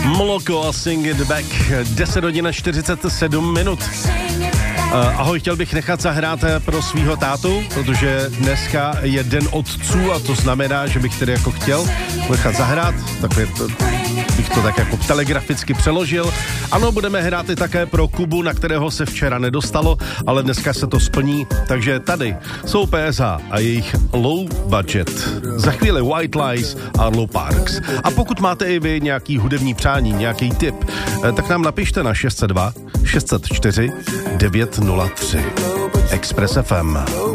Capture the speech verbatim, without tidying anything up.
Moloko a Sing It Back, deset hodin a čtyřicet sedm minut. Ahoj, chtěl bych nechat zahrát pro svýho tátu, protože dneska je den otců a to znamená, že bych tedy jako chtěl nechat zahrát, takhle to, bych to tak jako telegraficky přeložil. Ano, budeme hrát i také pro Kubu, na kterého se včera nedostalo, ale dneska se to splní, takže tady jsou P S H a jejich Low Budget. Za chvíli White Lies a Arlo Parks. A pokud máte i vy nějaký hudební přání, nějaký tip, tak nám napište na šest set dva šest set čtyři devět nula tři. Express F M.